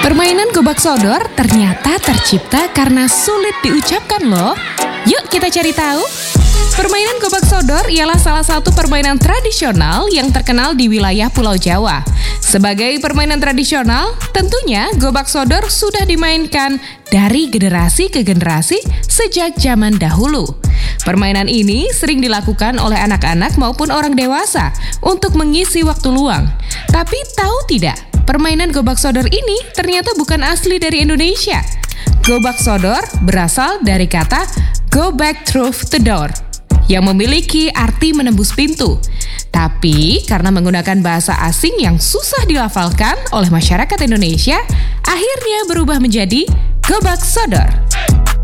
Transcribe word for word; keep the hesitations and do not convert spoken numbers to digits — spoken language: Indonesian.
Permainan gobak sodor ternyata tercipta karena sulit diucapkan loh. Yuk kita cari tahu. Permainan gobak sodor ialah salah satu permainan tradisional yang terkenal di wilayah Pulau Jawa. Sebagai permainan tradisional, tentunya gobak sodor sudah dimainkan dari generasi ke generasi sejak zaman dahulu. Permainan ini sering dilakukan oleh anak-anak maupun orang dewasa untuk mengisi waktu luang. Tapi tahu tidak, permainan gobak sodor ini ternyata bukan asli dari Indonesia. Gobak sodor berasal dari kata go back through the door yang memiliki arti menembus pintu. Tapi karena menggunakan bahasa asing yang susah dilafalkan oleh masyarakat Indonesia, akhirnya berubah menjadi gobak sodor.